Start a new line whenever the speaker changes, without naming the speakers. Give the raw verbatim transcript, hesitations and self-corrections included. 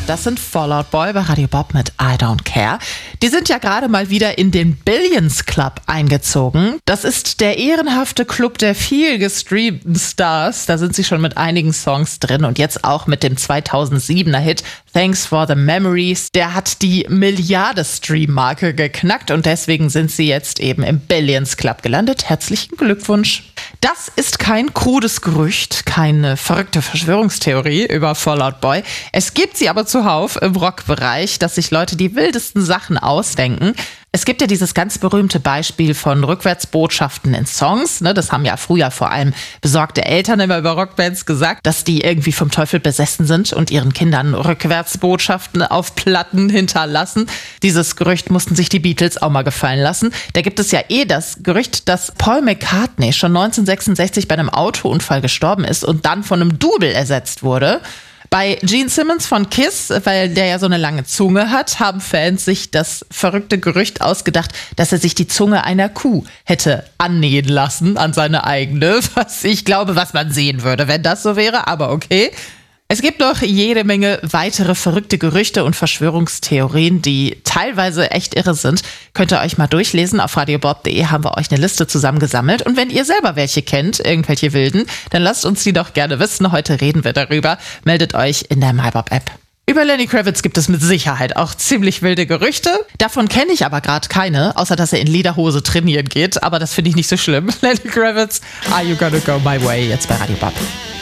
Das sind Fall Out Boy bei Radio Bob mit I Don't Care. Die sind ja gerade mal wieder in den Billions Club eingezogen. Das ist der ehrenhafte Club der viel gestreamten Stars. Da sind sie schon mit einigen Songs drin und jetzt auch mit dem zweitausendsiebener Hit Thanks for the Memories. Der hat die Milliarde-Stream-Marke geknackt und deswegen sind sie jetzt eben im Billions Club gelandet. Herzlichen Glückwunsch. Das ist kein krudes Gerücht, keine verrückte Verschwörungstheorie über Fall Out Boy. Es gibt sie aber zuhauf im Rockbereich, dass sich Leute die wildesten Sachen ausdenken. Es gibt ja dieses ganz berühmte Beispiel von Rückwärtsbotschaften in Songs. Ne? Das haben ja früher vor allem besorgte Eltern immer über Rockbands gesagt, dass die irgendwie vom Teufel besessen sind und ihren Kindern Rückwärtsbotschaften auf Platten hinterlassen. Dieses Gerücht mussten sich die Beatles auch mal gefallen lassen. Da gibt es ja eh das Gerücht, dass Paul McCartney schon neunzehnhundertsechsundsechzig bei einem Autounfall gestorben ist und dann von einem Double ersetzt wurde. Bei Gene Simmons von Kiss, weil der ja so eine lange Zunge hat, haben Fans sich das verrückte Gerücht ausgedacht, dass er sich die Zunge einer Kuh hätte annähen lassen an seine eigene. Was ich glaube, was man sehen würde, wenn das so wäre, aber okay. Es gibt noch jede Menge weitere verrückte Gerüchte und Verschwörungstheorien, die teilweise echt irre sind. Könnt ihr euch mal durchlesen. Auf radiobob punkt de haben wir euch eine Liste zusammengesammelt. Und wenn ihr selber welche kennt, irgendwelche wilden, dann lasst uns die doch gerne wissen. Heute reden wir darüber. Meldet euch in der MyBob-App. Über Lenny Kravitz gibt es mit Sicherheit auch ziemlich wilde Gerüchte. Davon kenne ich aber gerade keine, außer dass er in Lederhose trainieren geht. Aber das finde ich nicht so schlimm. Lenny Kravitz, Are You Gonna Go My Way? Jetzt bei Radio Bob.